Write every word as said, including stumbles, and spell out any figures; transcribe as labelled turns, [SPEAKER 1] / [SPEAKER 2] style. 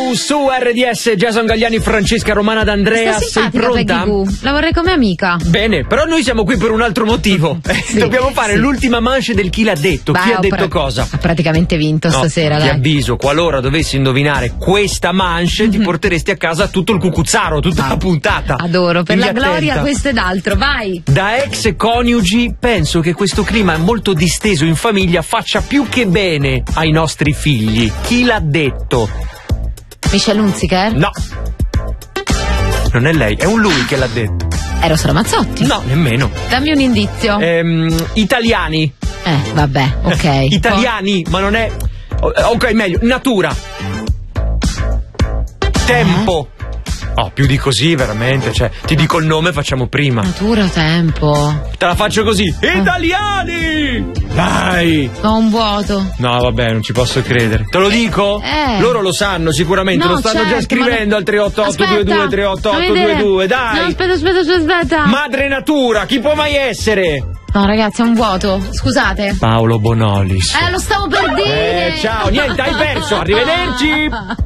[SPEAKER 1] Boo su R D S, Jason Galliani, Francesca Romana D'Andrea. Sei pronta?
[SPEAKER 2] La vorrei come amica.
[SPEAKER 1] Bene, però noi siamo qui per un altro motivo. Sì, Dobbiamo fare sì. l'ultima manche del chi l'ha detto. Beh, chi ha detto pra- cosa?
[SPEAKER 2] Ha praticamente vinto no, stasera.
[SPEAKER 1] Ti
[SPEAKER 2] dai.
[SPEAKER 1] avviso, qualora dovessi indovinare questa manche, mm-hmm. ti porteresti a casa tutto il cucuzzaro, tutta ah. la puntata.
[SPEAKER 2] Adoro, per
[SPEAKER 1] Quindi
[SPEAKER 2] la
[SPEAKER 1] attenta.
[SPEAKER 2] gloria questo ed altro, vai.
[SPEAKER 1] Da ex coniugi penso che questo clima molto disteso in famiglia faccia più che bene ai nostri figli. Chi l'ha detto?
[SPEAKER 2] Michelle Hunziker?
[SPEAKER 1] No. Non è lei, è un lui che l'ha detto.
[SPEAKER 2] Eros Ramazzotti?
[SPEAKER 1] No, nemmeno.
[SPEAKER 2] Dammi un indizio.
[SPEAKER 1] Ehm, italiani.
[SPEAKER 2] Eh, vabbè, ok.
[SPEAKER 1] Italiani, ma non è... Ok, meglio, natura. Tempo. Eh? Oh, più di così, veramente, cioè, ti dico il nome e facciamo prima.
[SPEAKER 2] Natura o tempo?
[SPEAKER 1] Te la faccio così. Italiani! Dai!
[SPEAKER 2] Ho un vuoto.
[SPEAKER 1] No, vabbè, non ci posso credere. Te lo dico?
[SPEAKER 2] Eh.
[SPEAKER 1] Loro lo sanno sicuramente,
[SPEAKER 2] no,
[SPEAKER 1] lo stanno
[SPEAKER 2] certo,
[SPEAKER 1] già scrivendo
[SPEAKER 2] ma...
[SPEAKER 1] al tre otto otto due due tre otto otto due due, dai!
[SPEAKER 2] No, aspetta, aspetta, aspetta.
[SPEAKER 1] Madre natura, chi può mai essere?
[SPEAKER 2] No, ragazzi, è un vuoto. Scusate.
[SPEAKER 1] Paolo Bonolis.
[SPEAKER 2] Eh, lo stavo per dire.
[SPEAKER 1] Eh, ciao, niente, hai perso. Arrivederci.